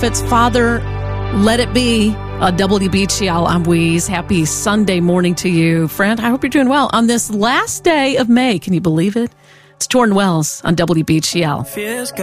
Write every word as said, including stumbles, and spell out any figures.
It's Father, Let It Be, a W B T L. I'm Weeze. Happy Sunday morning to you, friend. I hope you're doing well on this last day of May. Can you believe it? It's Torrin Wells on W B T L.